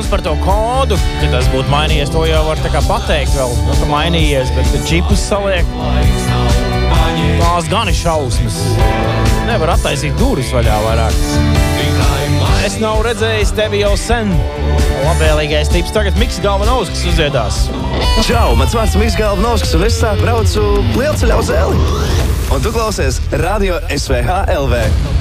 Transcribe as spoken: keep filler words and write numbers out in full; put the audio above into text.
protams, par to kodu, ka tas būtu mainījies, to jau var tā kā pateikt vēl, ka mainījies, bet, kad čipus saliek, tās gan ir šausmas. Nevar attaisīt durvis vaļā vairāk. Es nav redzējis tevi jau sen. Labvēlīgais tips tagad Miks Galvanovskis uzdziedās. Čau, mans vārds Miks Galvanovskis, un es tā braucu lielceļā uz Eli. Un tu klausies Radio S V H L V.